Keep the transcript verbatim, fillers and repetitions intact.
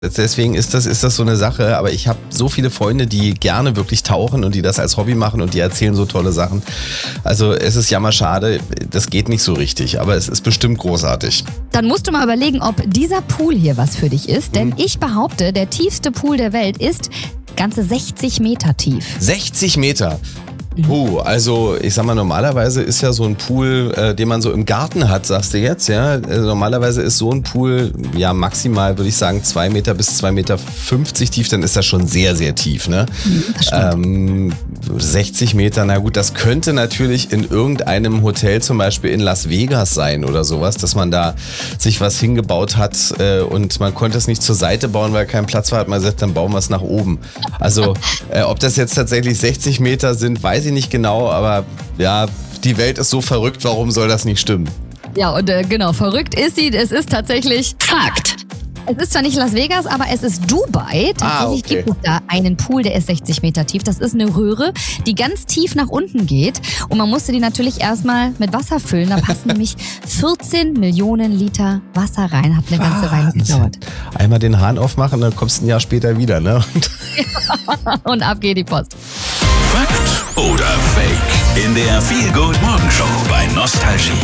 Deswegen ist das, ist das so eine Sache, aber ich habe so viele Freunde, die gerne wirklich tauchen und die das als Hobby machen und die erzählen so tolle Sachen. Also es ist jammerschade, das geht nicht so richtig, aber es ist bestimmt großartig. Dann musst du mal überlegen, ob dieser Pool hier was für dich ist, denn ich behaupte, der tiefste Pool der Welt ist ganze sechzig Meter tief. sechzig Meter? Oh, also ich sag mal, normalerweise ist ja so ein Pool, äh, den man so im Garten hat, sagst du jetzt, ja. Also normalerweise ist so ein Pool, ja maximal würde ich sagen zwei Meter bis zwei Meter fünfzig tief, dann ist das schon sehr, sehr tief, ne? Ähm, sechzig Meter, na gut, das könnte natürlich in irgendeinem Hotel zum Beispiel in Las Vegas sein oder sowas, dass man da sich was hingebaut hat äh, und man konnte es nicht zur Seite bauen, weil kein Platz war, hat man gesagt, dann bauen wir es nach oben. Also äh, ob das jetzt tatsächlich sechzig Meter sind, weiß ich nicht genau, aber ja, die Welt ist so verrückt, warum soll das nicht stimmen? Ja, und äh, genau, verrückt ist sie, es ist tatsächlich Fakt. Es ist zwar nicht Las Vegas, aber es ist Dubai. Tatsächlich Ah, okay. gibt es da einen Pool, der ist sechzig Meter tief. Das ist eine Röhre, die ganz tief nach unten geht. Und man musste die natürlich erstmal mit Wasser füllen. Da passen nämlich vierzehn Millionen Liter Wasser rein. Hat eine ganze Weile gedauert. Einmal den Hahn aufmachen, dann kommst du ein Jahr später wieder, ne? Und ab geht die Post. Fakt oder Fake? In der Feel Good Morgen Show bei Nostalgie.